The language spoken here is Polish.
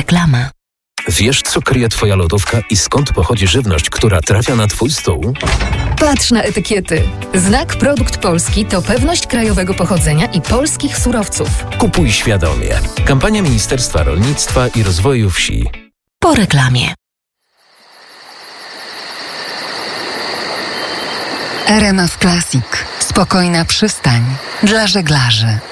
Reklama. Wiesz, co kryje Twoja lodówka i skąd pochodzi żywność, która trafia na Twój stół? Patrz na etykiety. Znak Produkt Polski to pewność krajowego pochodzenia i polskich surowców. Kupuj świadomie. Kampania Ministerstwa Rolnictwa i Rozwoju Wsi. Po reklamie. RMF Classic. Spokojna przystań dla żeglarzy.